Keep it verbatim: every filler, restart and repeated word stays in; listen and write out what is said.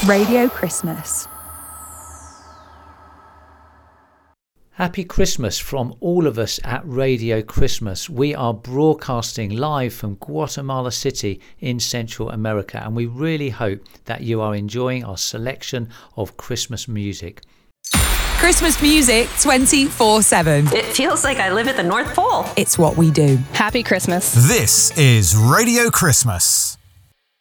Radio Christmas. Happy Christmas from all of us at Radio Christmas. We are broadcasting live from Guatemala City in Central America, and we really hope that you are enjoying our selection of Christmas music. Christmas music twenty-four seven. It feels like I live at the North Pole. It's what we do. Happy Christmas. This is Radio Christmas.